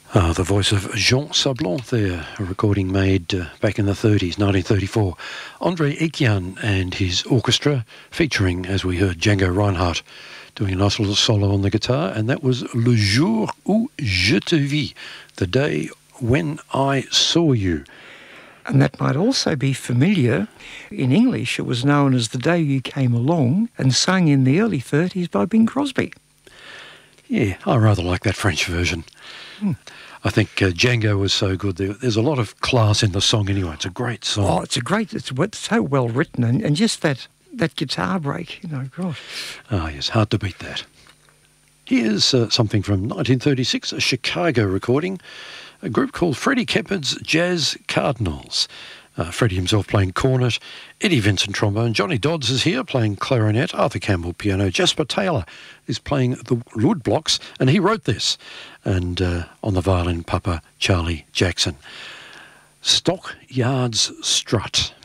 The voice of Jean Sablon there, a recording made back in the 30s, 1934. Andre Etienne and his orchestra, featuring, as we heard, Django Reinhardt doing a nice little solo on the guitar, and that was Le Jour où je te vis, the day when I saw you. And that might also be familiar. In English, it was known as The Day You Came Along and sung in the early 30s by Bing Crosby. Yeah, I rather like that French version. I think Django was so good. There's a lot of class in the song anyway. It's a great song. Oh, it's so well written, and just that guitar break, gosh. Ah, yes, hard to beat that. Here's something from 1936, a Chicago recording, a group called Freddie Keppard's Jazz Cardinals. Freddie himself playing cornet, Eddie Vincent trombone, Johnny Dodds is here playing clarinet, Arthur Campbell piano, Jasper Taylor is playing the wood blocks, and he wrote this. And on the violin, Papa Charlie Jackson. Stockyards Strut.